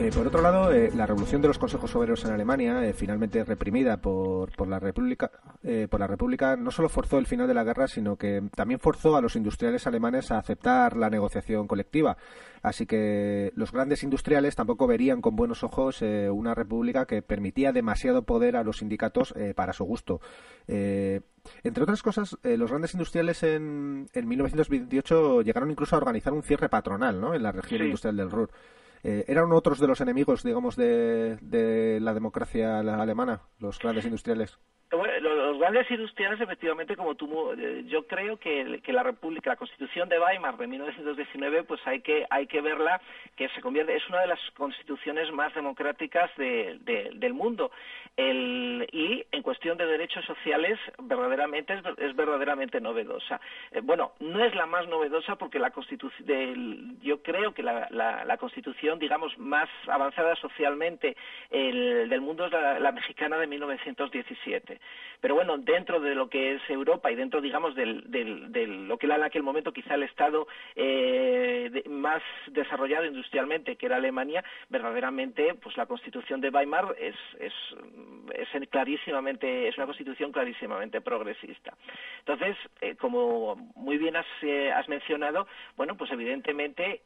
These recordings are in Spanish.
Por otro lado, la revolución de los consejos obreros en Alemania, finalmente reprimida por la República, no solo forzó el final de la guerra, sino que también forzó a los industriales alemanes a aceptar la negociación colectiva. Así que los grandes industriales tampoco verían con buenos ojos una república que permitía demasiado poder a los sindicatos para su gusto. Entre otras cosas, los grandes industriales en 1928 llegaron incluso a organizar un cierre patronal, ¿no?, en la región industrial del Ruhr. ¿Eran otros de los enemigos, digamos, de la democracia alemana, los grandes industriales? Bueno, los grandes industriales, efectivamente, como tú, yo creo que la República, la Constitución de Weimar de 1919, pues hay que verla, que se convierte, es una de las constituciones más democráticas del mundo. Y en cuestión de derechos sociales, verdaderamente es verdaderamente novedosa. Bueno, no es la más novedosa porque yo creo que la Constitución, digamos, más avanzada socialmente del mundo es la mexicana de 1917. Pero bueno, dentro de lo que es Europa y dentro, digamos, de lo que era en aquel momento quizá el Estado más desarrollado industrialmente, que era Alemania, verdaderamente, pues la Constitución de Weimar es una Constitución clarísimamente progresista. Entonces, como muy bien has mencionado, bueno, pues evidentemente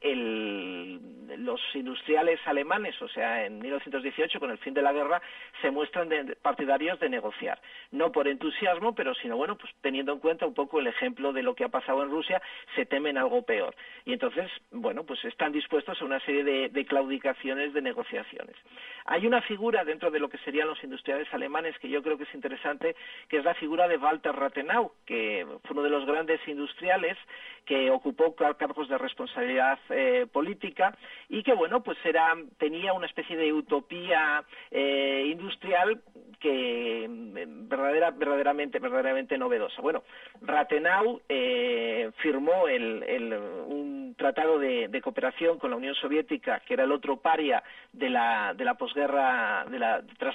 los industriales alemanes, o sea, en 1918, con el fin de la guerra, se muestran partidarios de negociar. No por entusiasmo, pero sino, bueno, pues teniendo en cuenta un poco el ejemplo de lo que ha pasado en Rusia, se temen algo peor. Y entonces, bueno, pues están dispuestos a una serie de claudicaciones, de negociaciones. Hay una figura dentro de lo que serían los industriales alemanes que yo creo que es interesante, que es la figura de Walter Rathenau, que fue uno de los grandes industriales que ocupó cargos de responsabilidad política y que, bueno, pues tenía una especie de utopía industrial que verdaderamente novedosa. Bueno, Rathenau firmó un tratado de cooperación con la Unión Soviética, que era el otro paria de la posguerra, tras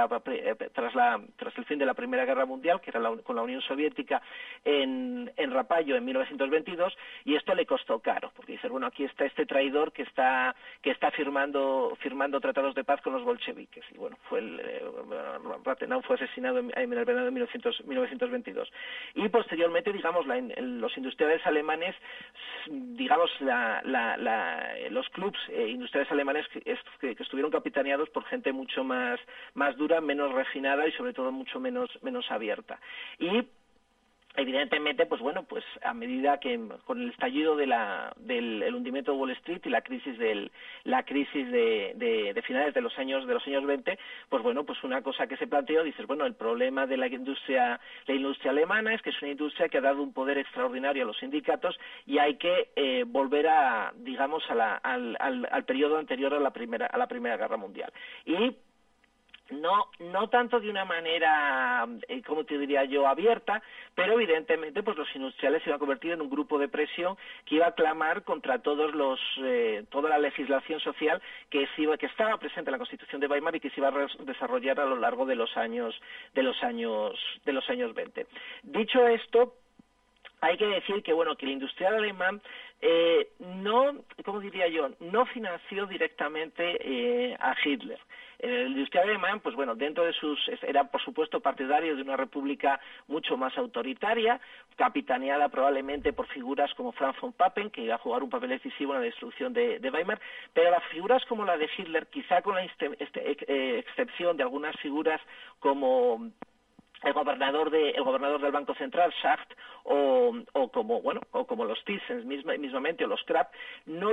el fin de la Primera Guerra Mundial, que era con la Unión Soviética en Rapallo en 1922, y esto le costó caro, porque dice, bueno, aquí está este traidor que está firmando tratados de paz con los bolcheviques. Y bueno, Rathenau fue asesinado en el verano de 1922. Y posteriormente, digamos, los industriales alemanes, digamos, los clubs industriales alemanes que estuvieron capitaneados por gente mucho más dura, menos refinada y sobre todo mucho menos abierta. Y evidentemente, pues bueno, pues a medida que con el estallido del hundimiento de Wall Street y la crisis de finales de los años 20, pues bueno, pues una cosa que se planteó, dices, bueno, el problema de la industria alemana es que es una industria que ha dado un poder extraordinario a los sindicatos y hay que volver digamos, al periodo anterior a la Primera Guerra Mundial. Y no tanto de una manera, como te diría yo, abierta, pero evidentemente pues los industriales se iban a convertir en un grupo de presión que iba a clamar contra toda la legislación social que estaba presente en la Constitución de Weimar y que se iba a desarrollar a lo largo de los años 20. Dicho esto, hay que decir que, bueno, que el industrial alemán no financió directamente a Hitler. El industrial alemán, pues bueno, dentro de era por supuesto partidario de una república mucho más autoritaria, capitaneada probablemente por figuras como Franz von Papen, que iba a jugar un papel decisivo en la destrucción de Weimar, pero las figuras como la de Hitler, quizá con la excepción de algunas figuras como el gobernador del Banco Central, Schacht, o como los Thyssen mismamente, o los Krapp, no